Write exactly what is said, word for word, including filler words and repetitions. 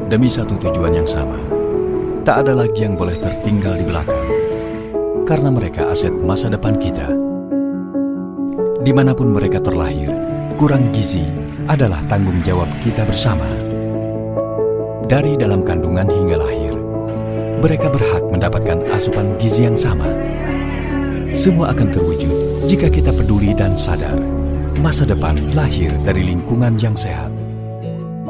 demi satu tujuan yang sama. Tak ada lagi yang boleh tertinggal di belakang, karena mereka aset masa depan kita. Dimanapun mereka terlahir, kurang gizi adalah tanggung jawab kita bersama. Dari dalam kandungan hingga lahir, mereka berhak mendapatkan asupan gizi yang sama. Semua akan terwujud jika kita peduli dan sadar masa depan lahir dari lingkungan yang sehat.